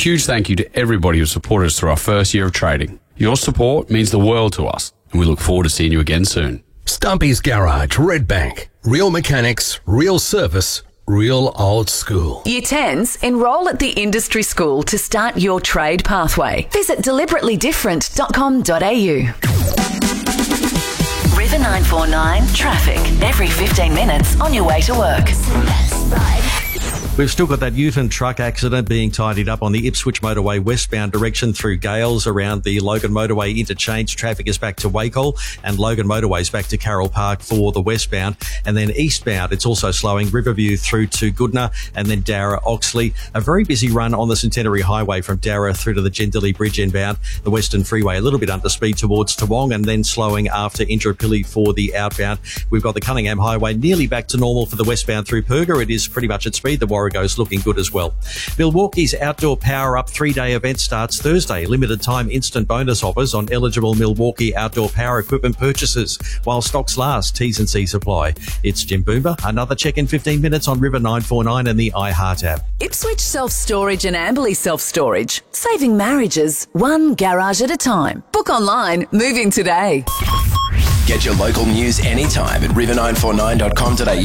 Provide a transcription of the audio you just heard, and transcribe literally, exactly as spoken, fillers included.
huge thank you to everybody who supported us through our first year of trading. Your support means the world to us, and we look forward to seeing you again soon. Stumpy's Garage, Redbank. Real mechanics, real service, real old school. Year tens, enrol at the industry school to start your trade pathway. Visit deliberately different dot com dot a u. River nine four nine traffic. Every fifteen minutes on your way to work. We've still got that Ute truck accident being tidied up on the Ipswich Motorway westbound direction through Gales around the Logan Motorway interchange. Traffic is back to Wacol and Logan Motorway's back to Carroll Park for the westbound. And then eastbound, it's also slowing Riverview through to Goodna and then Darra Oxley. A very busy run on the Centenary Highway from Darra through to the Gendilly Bridge inbound. The Western Freeway a little bit under speed towards Toowong and then slowing after Indooroopilly for the outbound. We've got the Cunningham Highway nearly back to normal for the westbound through Perga. It is pretty much at speed. The Warrego's looking good as well. Milwaukee's Outdoor Power Up three-day event starts Thursday. Limited time instant bonus offers on eligible Milwaukee outdoor power equipment purchases while stocks last. T's and C's apply. It's Jim Boomba. Another check in fifteen minutes on River nine four nine and the iHeart app. Ipswich Self-Storage and Amberley Self-Storage. Saving marriages, one garage at a time. Book online, moving today. Get your local news anytime at river nine four nine dot com dot a u.